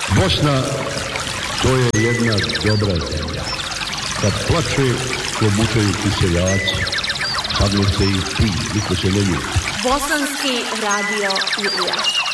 Bosna, to je jedna dobra zemlja. Kad plače, obučaju kiseljaci. Sadne se i ti, niko se ne ljuti. Bosanski radio Julijaš.